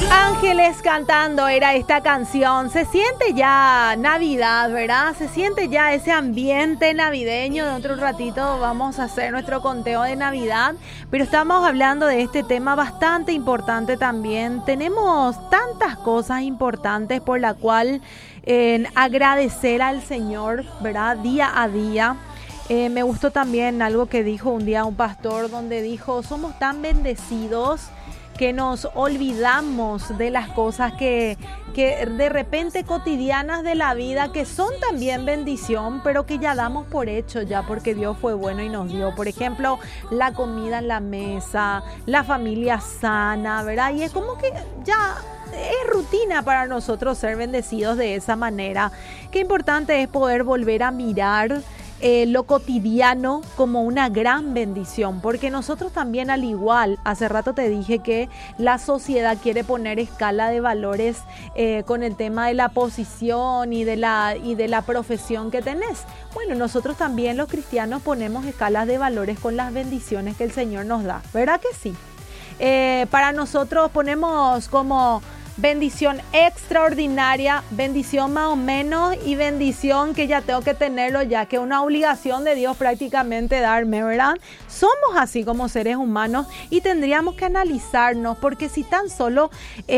Ángeles cantando era esta canción. Se siente ya Navidad, ¿verdad? Se siente ya ese ambiente navideño. Dentro de un ratito vamos a hacer nuestro conteo de Navidad, pero estamos hablando de este tema bastante importante también. Tenemos tantas cosas importantes por la cual agradecer al Señor, ¿verdad? Día a día. Me gustó también algo que dijo un día un pastor, donde dijo: somos tan bendecidos que nos olvidamos de las cosas que de repente cotidianas de la vida, que son también bendición, pero que ya damos por hecho ya porque Dios fue bueno y nos dio. Por ejemplo, la comida en la mesa, la familia sana, ¿verdad? Y es como que ya es rutina para nosotros ser bendecidos de esa manera. Qué importante es poder volver a mirar lo cotidiano como una gran bendición, porque nosotros también, al igual, hace rato te dije que la sociedad quiere poner escala de valores con el tema de la posición y de la profesión que tenés. Bueno, nosotros también, los cristianos, ponemos escalas de valores con las bendiciones que el Señor nos da, ¿verdad que sí? Para nosotros ponemos como bendición extraordinaria, bendición más o menos y bendición que ya tengo que tenerlo, ya que es una obligación de Dios prácticamente darme, ¿verdad? Somos así como seres humanos y tendríamos que analizarnos, porque si tan solo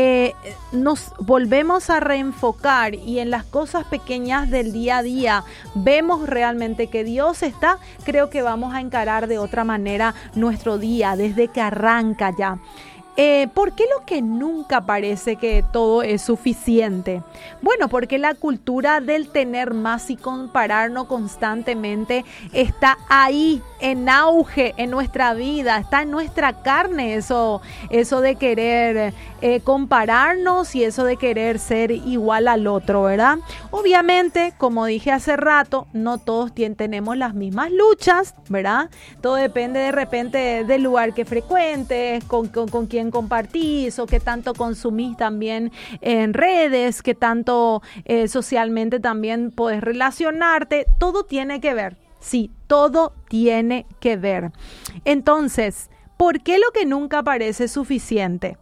nos volvemos a reenfocar y en las cosas pequeñas del día a día vemos realmente que Dios está, creo que vamos a encarar de otra manera nuestro día desde que arranca ya. ¿Por qué lo que nunca parece que todo es suficiente? Bueno, porque la cultura del tener más y compararnos constantemente está ahí, en auge en nuestra vida, está en nuestra carne eso de querer compararnos y eso de querer ser igual al otro, ¿verdad? Obviamente, como dije hace rato, no todos tenemos las mismas luchas, ¿verdad? Todo depende de repente del lugar que frecuentes, con quién compartís o qué tanto consumís también en redes, qué tanto socialmente también podés relacionarte. Todo tiene que ver, sí, todo tiene que ver. Entonces, ¿por qué lo que nunca parece suficiente?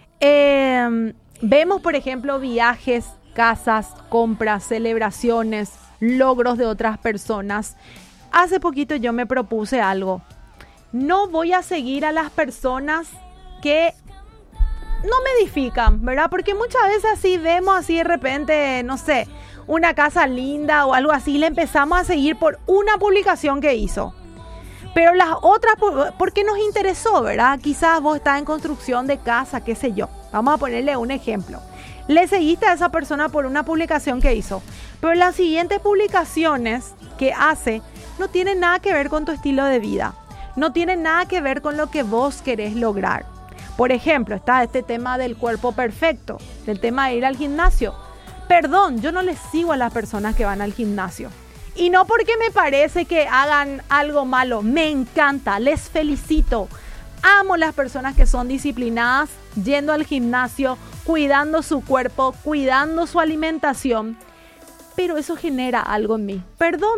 Vemos, por ejemplo, viajes, casas, compras, celebraciones, logros de otras personas. Hace poquito yo me propuse algo. No voy a seguir a las personas que no me edifican, ¿verdad? Porque muchas veces así vemos así de repente, no sé, una casa linda o algo así, le empezamos a seguir por una publicación que hizo. Pero las otras, porque nos interesó, ¿verdad? Quizás vos estás en construcción de casa, qué sé yo. Vamos a ponerle un ejemplo. Le seguiste a esa persona por una publicación que hizo, pero las siguientes publicaciones que hace no tienen nada que ver con tu estilo de vida. No tienen nada que ver con lo que vos querés lograr. Por ejemplo, está este tema del cuerpo perfecto, del tema de ir al gimnasio. Perdón, yo no les sigo a las personas que van al gimnasio. Y no porque me parece que hagan algo malo, me encanta, les felicito. Amo las personas que son disciplinadas, yendo al gimnasio, cuidando su cuerpo, cuidando su alimentación. Pero eso genera algo en mí. Perdón,